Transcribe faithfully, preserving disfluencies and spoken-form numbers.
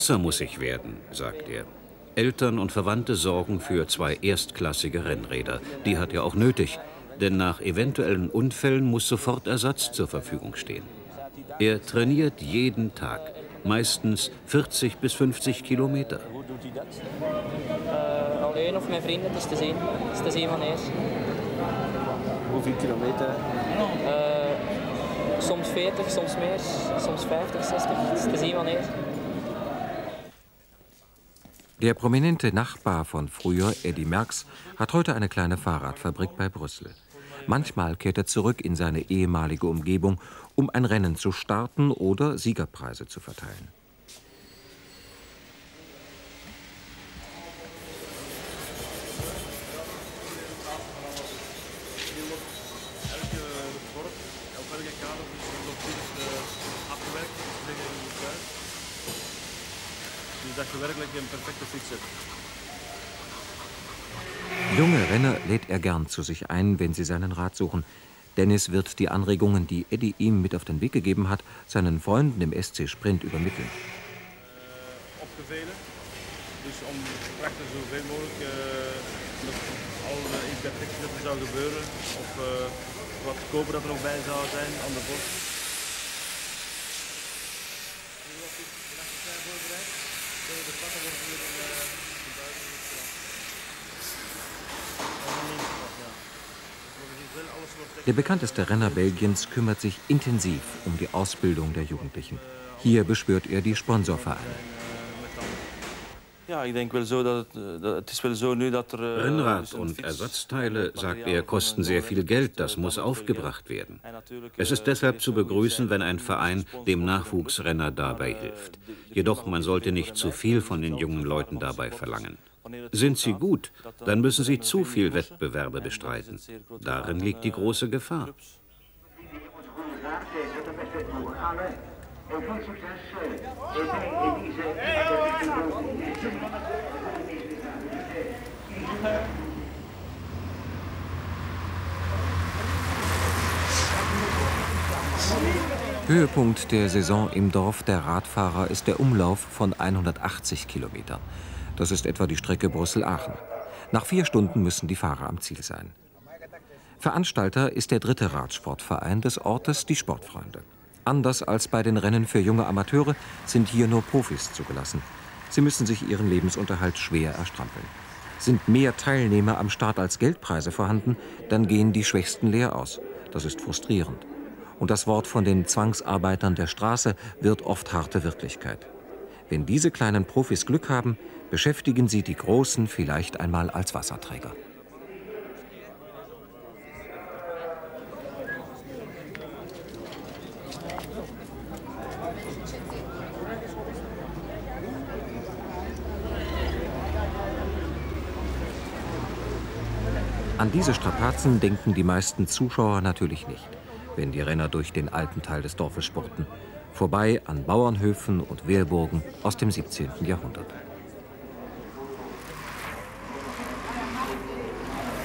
Besser muss ich werden, sagt er. Eltern und Verwandte sorgen für zwei erstklassige Rennräder. Die hat er auch nötig, denn nach eventuellen Unfällen muss sofort Ersatz zur Verfügung stehen. Er trainiert jeden Tag, meistens vierzig bis fünfzig Kilometer. Hoe doet hij dat? Uh, alleen of met vrienden, dat is te zien. Dat is te zien wanneer. Hoeveel kilometer? Uh, soms veertig, soms meer, soms vijftig, zestig. Dat is te zien wanneer. Der prominente Nachbar von früher, Eddy Merckx, hat heute eine kleine Fahrradfabrik bei Brüssel. Manchmal kehrt er zurück in seine ehemalige Umgebung, um ein Rennen zu starten oder Siegerpreise zu verteilen. Junge Renner lädt er gern zu sich ein, wenn sie seinen Rat suchen. Dennis wird die Anregungen, die Eddy ihm mit auf den Weg gegeben hat, seinen Freunden im S C Sprint übermitteln. Opgevelen. Dus om praktisch zoveel mogelijk dat alle imperfecties zou gebeuren of wat koper dat er nog bij zou zijn aan de borst. Der bekannteste Renner Belgiens kümmert sich intensiv um die Ausbildung der Jugendlichen. Hier beschwört er die Sponsorvereine. Rennrad und Ersatzteile, sagt er, kosten sehr viel Geld, das muss aufgebracht werden. Es ist deshalb zu begrüßen, wenn ein Verein dem Nachwuchsrenner dabei hilft. Jedoch, man sollte nicht zu viel von den jungen Leuten dabei verlangen. Sind sie gut, dann müssen sie zu viel Wettbewerbe bestreiten. Darin liegt die große Gefahr. Höhepunkt der Saison im Dorf der Radfahrer ist der Umlauf von hundertachtzig Kilometern. Das ist etwa die Strecke Brüssel-Aachen. Nach vier Stunden müssen die Fahrer am Ziel sein. Veranstalter ist der dritte Radsportverein des Ortes, die Sportfreunde. Anders als bei den Rennen für junge Amateure sind hier nur Profis zugelassen. Sie müssen sich ihren Lebensunterhalt schwer erstrampeln. Sind mehr Teilnehmer am Start als Geldpreise vorhanden, dann gehen die Schwächsten leer aus. Das ist frustrierend. Und das Wort von den Zwangsarbeitern der Straße wird oft harte Wirklichkeit. Wenn diese kleinen Profis Glück haben, beschäftigen sie die Großen vielleicht einmal als Wasserträger. An diese Strapazen denken die meisten Zuschauer natürlich nicht, wenn die Renner durch den alten Teil des Dorfes spurten, vorbei an Bauernhöfen und Wehrburgen aus dem siebzehnten Jahrhundert.